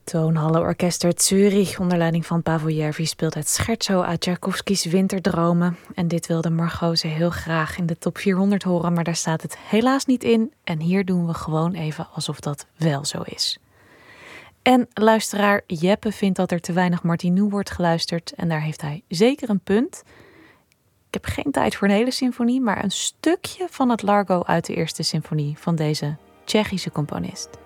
Toonhallenorkest uit Zurich onder leiding van Paavo Järvi speelt het scherzo uit Tchaikovskys Winterdromen. En dit wilde Margot ze heel graag in de top 400 horen, maar daar staat het helaas niet in. En hier doen we gewoon even alsof dat wel zo is. En luisteraar Jeppe vindt dat er te weinig Martinů wordt geluisterd en daar heeft hij zeker een punt. Ik heb geen tijd voor een hele symfonie, maar een stukje van het Largo uit de eerste symfonie van deze Tsjechische componist.